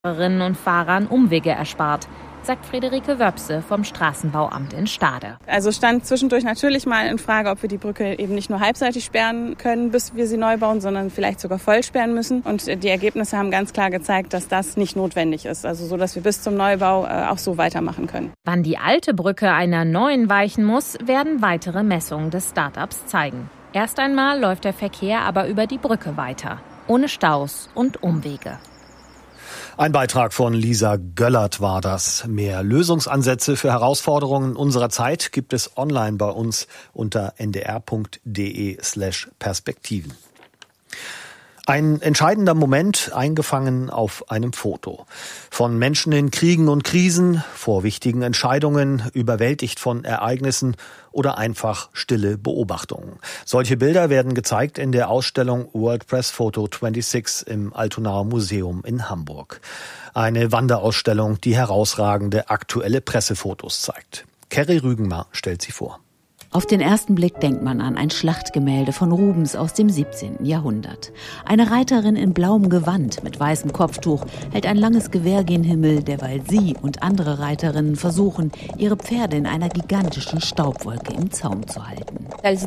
Fahrerinnen und Fahrern Umwege erspart, sagt Friederike Wöpse vom Straßenbauamt in Stade. Also stand zwischendurch natürlich mal in Frage, ob wir die Brücke eben nicht nur halbseitig sperren können, bis wir sie neu bauen, sondern vielleicht sogar voll sperren müssen. Und die Ergebnisse haben ganz klar gezeigt, dass das nicht notwendig ist. Also so, dass wir bis zum Neubau auch so weitermachen können. Wann die alte Brücke einer neuen weichen muss, werden weitere Messungen des Start-ups zeigen. Erst einmal läuft der Verkehr aber über die Brücke weiter, ohne Staus und Umwege. Ein Beitrag von Lisa Göllert war das. Mehr Lösungsansätze für Herausforderungen unserer Zeit gibt es online bei uns unter ndr.de/Perspektiven. Ein entscheidender Moment eingefangen auf einem Foto. Von Menschen in Kriegen und Krisen, vor wichtigen Entscheidungen, überwältigt von Ereignissen oder einfach stille Beobachtungen. Solche Bilder werden gezeigt in der Ausstellung World Press Photo 26 im Altonaer Museum in Hamburg. Eine Wanderausstellung, die herausragende aktuelle Pressefotos zeigt. Kerry Rügenmar stellt sie vor. Auf den ersten Blick denkt man an ein Schlachtgemälde von Rubens aus dem 17. Jahrhundert. Eine Reiterin in blauem Gewand mit weißem Kopftuch hält ein langes Ge gen Himmel, derweil sie und andere Reiterinnen versuchen, ihre Pferde in einer gigantischen Staubwolke im Zaum zu halten. Das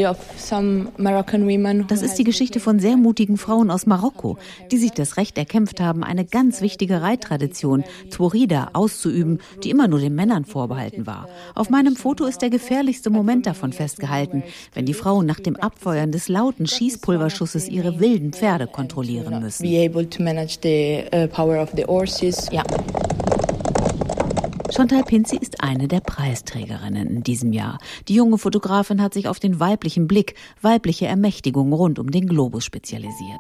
ist die Geschichte von sehr mutigen Frauen aus Marokko, die sich das Recht erkämpft haben, eine ganz wichtige Reittradition, Tworida, auszuüben, die immer nur den Männern vorbehalten war. Auf meinem Foto ist der gefährlichste Moment davon festgehalten, wenn die Frauen nach dem Abfeuern des lauten Schießpulverschusses ihre wilden Pferde kontrollieren müssen. Chantal Pinzi ist eine der Preisträgerinnen in diesem Jahr. Die junge Fotografin hat sich auf den weiblichen Blick, weibliche Ermächtigung rund um den Globus spezialisiert.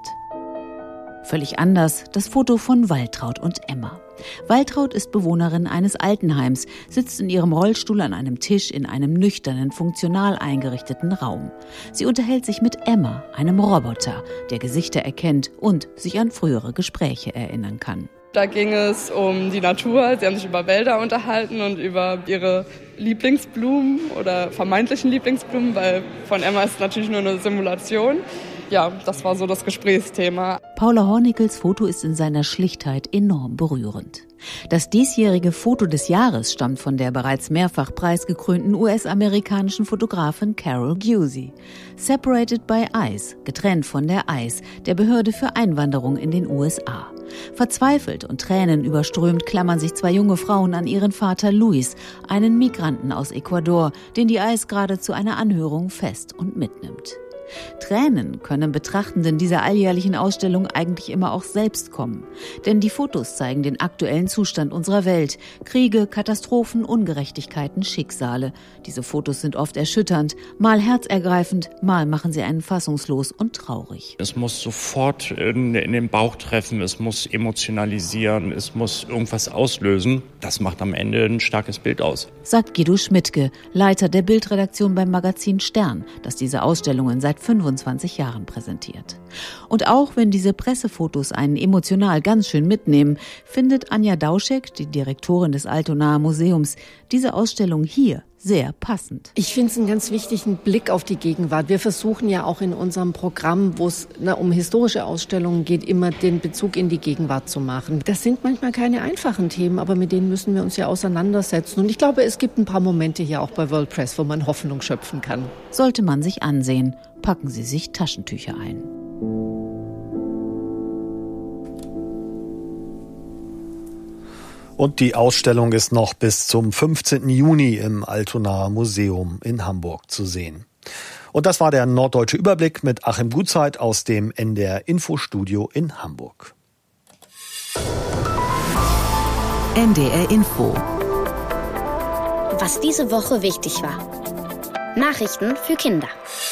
Völlig anders das Foto von Waltraud und Emma. Waltraud ist Bewohnerin eines Altenheims, sitzt in ihrem Rollstuhl an einem Tisch in einem nüchternen, funktional eingerichteten Raum. Sie unterhält sich mit Emma, einem Roboter, der Gesichter erkennt und sich an frühere Gespräche erinnern kann. Da ging es um die Natur. Sie haben sich über Wälder unterhalten und über ihre Lieblingsblumen oder vermeintlichen Lieblingsblumen, weil von Emma ist natürlich nur eine Simulation. Ja, das war so das Gesprächsthema. Paula Hornickels Foto ist in seiner Schlichtheit enorm berührend. Das diesjährige Foto des Jahres stammt von der bereits mehrfach preisgekrönten US-amerikanischen Fotografin Carol Giusy. Separated by ICE, getrennt von der ICE, der Behörde für Einwanderung in den USA. Verzweifelt und tränenüberströmt klammern sich zwei junge Frauen an ihren Vater Luis, einen Migranten aus Ecuador, den die ICE gerade zu einer Anhörung fest und mitnimmt. Tränen können Betrachtenden dieser alljährlichen Ausstellung eigentlich immer auch selbst kommen. Denn die Fotos zeigen den aktuellen Zustand unserer Welt. Kriege, Katastrophen, Ungerechtigkeiten, Schicksale. Diese Fotos sind oft erschütternd, mal herzergreifend, mal machen sie einen fassungslos und traurig. Es muss sofort in den Bauch treffen, es muss emotionalisieren, es muss irgendwas auslösen. Das macht am Ende ein starkes Bild aus. Sagt Guido Schmidtke, Leiter der Bildredaktion beim Magazin Stern, das diese Ausstellungen seit 25 Jahren präsentiert. Und auch wenn diese Pressefotos einen emotional ganz schön mitnehmen, findet Anja Dauschek, die Direktorin des Altonaer Museums, diese Ausstellung hier sehr passend. Ich finde es einen ganz wichtigen Blick auf die Gegenwart. Wir versuchen ja auch in unserem Programm, wo es um historische Ausstellungen geht, immer den Bezug in die Gegenwart zu machen. Das sind manchmal keine einfachen Themen, aber mit denen müssen wir uns ja auseinandersetzen. Und ich glaube, es gibt ein paar Momente hier auch bei World Press, wo man Hoffnung schöpfen kann. Sollte man sich ansehen, packen Sie sich Taschentücher ein. Und die Ausstellung ist noch bis zum 15. Juni im Altonaer Museum in Hamburg zu sehen. Und das war der Norddeutsche Überblick mit Achim Gutzeit aus dem NDR Infostudio in Hamburg. NDR Info. Was diese Woche wichtig war. Nachrichten für Kinder.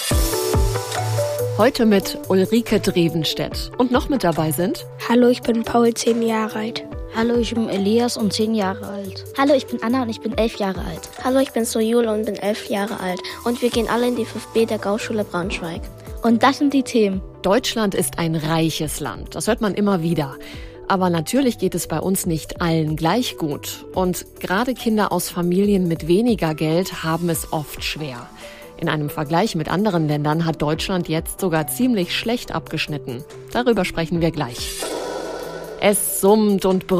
Heute mit Ulrike Drevenstedt. Und noch mit dabei sind... Hallo, ich bin Paul, 10 Jahre alt. Hallo, ich bin Elias und 10 Jahre alt. Hallo, ich bin Anna und ich bin 11 Jahre alt. Hallo, ich bin Soyul und bin 11 Jahre alt. Und wir gehen alle in die 5B der Gauschule Braunschweig. Und das sind die Themen. Deutschland ist ein reiches Land. Das hört man immer wieder. Aber natürlich geht es bei uns nicht allen gleich gut. Und gerade Kinder aus Familien mit weniger Geld haben es oft schwer. In einem Vergleich mit anderen Ländern hat Deutschland jetzt sogar ziemlich schlecht abgeschnitten. Darüber sprechen wir gleich. Es summt und brummt